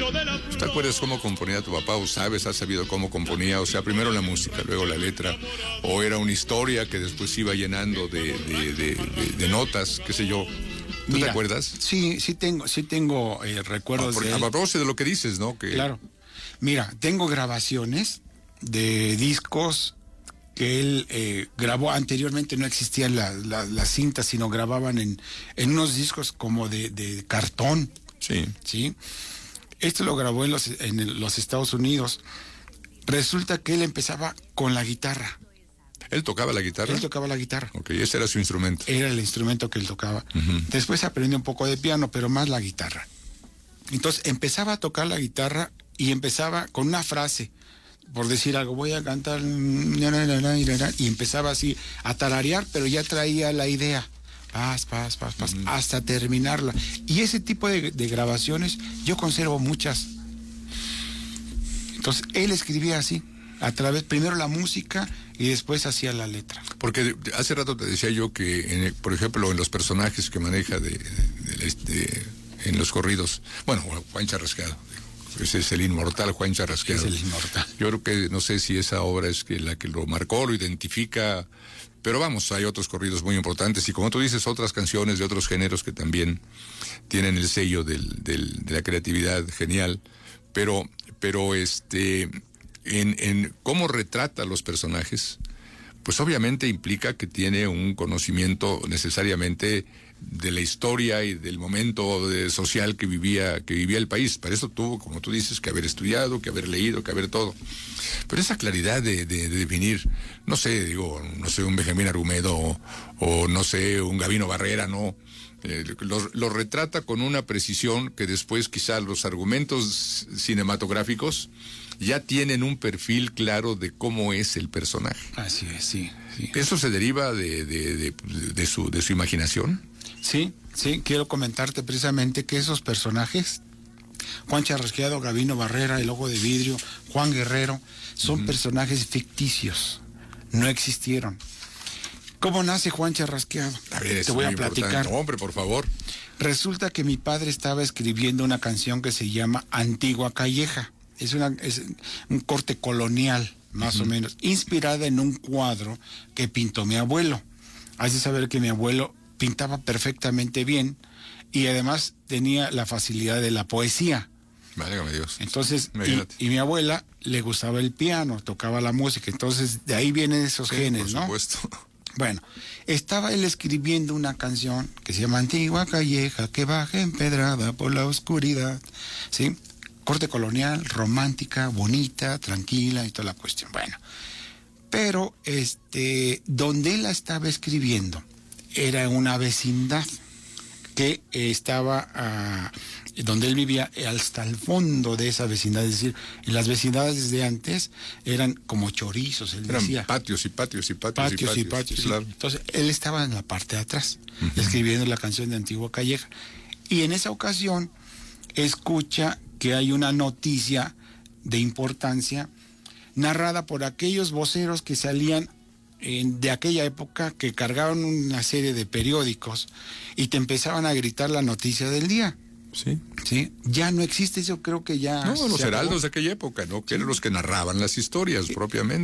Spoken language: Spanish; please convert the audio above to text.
¿Te acuerdas cómo componía tu papá o sabes, has sabido cómo componía? O sea, primero la música, luego la letra, o era una historia que después iba llenando de notas, qué sé yo. ¿Tú te acuerdas? Sí tengo recuerdos de él. A propósito de lo que dices, ¿no? Claro. Mira, tengo grabaciones de discos que él grabó. Anteriormente no existían las cintas, sino grababan en unos discos como de cartón. Sí. ¿Sí? Esto lo grabó en los Estados Unidos. Resulta que él empezaba con la guitarra. ¿Él tocaba la guitarra? Él tocaba la guitarra. Ok, ese era su instrumento. Era el instrumento que él tocaba. Uh-huh. Después aprendió un poco de piano, pero más la guitarra. Entonces empezaba a tocar la guitarra y empezaba con una frase, por decir algo, voy a cantar, y empezaba así a tararear, pero ya traía la idea. Paz, hasta terminarla. Y ese tipo de grabaciones yo conservo muchas. Entonces él escribía así, a través, primero la música y después hacía la letra. Porque hace rato te decía yo que, por ejemplo, en los personajes que maneja en los corridos, bueno, Juan Charrasqueado, ese es el inmortal Juan Charrasqueado. Es el inmortal. Yo creo que, no sé si esa obra es la que lo marcó, lo identifica, pero vamos, hay otros corridos muy importantes y como tú dices, otras canciones de otros géneros que también tienen el sello de la creatividad genial, pero en cómo retrata a los personajes, pues obviamente implica que tiene un conocimiento necesariamente de la historia y del momento social que vivía el país. Para eso tuvo, como tú dices, que haber estudiado, que haber leído, que haber todo. Pero esa claridad de definir, no sé, un Benjamín Argumedo o no sé, un Gabino Barrera, no. Lo retrata con una precisión que después quizá los argumentos cinematográficos ya tienen un perfil claro de cómo es el personaje. Así es, sí. ¿Eso se deriva de su imaginación? Sí, quiero comentarte precisamente que esos personajes, Juan Charrasqueado, Gabino Barrera, El Ojo de Vidrio, Juan Guerrero, son personajes ficticios, no existieron. ¿Cómo nace Juan Charrasqueado? A ver, te voy a platicar. Hombre, por favor. Resulta que mi padre estaba escribiendo una canción que se llama Antigua Calleja. Es un corte colonial, más o menos, inspirada en un cuadro que pintó mi abuelo. Has de saber que mi abuelo pintaba perfectamente bien y además tenía la facilidad de la poesía. Válgame Dios. Entonces, y mi abuela le gustaba el piano, tocaba la música, entonces de ahí vienen esos genes, ¿no? Por supuesto. Bueno, estaba él escribiendo una canción que se llama Antigua Calleja que baja empedrada por la oscuridad, ¿sí? Corte colonial, romántica, bonita, tranquila y toda la cuestión. Bueno, pero donde él la estaba escribiendo era una vecindad que estaba donde él vivía hasta el fondo de esa vecindad, es decir, en las vecindades de antes eran como chorizos, él decía. Eran patios y patios. Sí, claro. Entonces, él estaba en la parte de atrás, escribiendo la canción de Antigua Calleja. Y en esa ocasión, escucha que hay una noticia de importancia narrada por aquellos voceros que salían de aquella época, que cargaban una serie de periódicos y te empezaban a gritar la noticia del día. Sí. Ya no existe eso, creo que ya. No, los heraldos de aquella época, ¿no? Que eran los que narraban las historias propiamente.